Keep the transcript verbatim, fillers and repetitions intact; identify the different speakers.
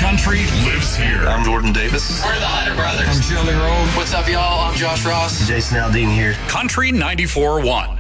Speaker 1: country lives here.
Speaker 2: I'm Jordan Davis.
Speaker 3: We're the Hunter Brothers.
Speaker 1: I'm Joey Rowe.
Speaker 3: What's up, y'all? I'm Josh Ross.
Speaker 2: Jason Aldean here.
Speaker 1: Country ninety-four point one.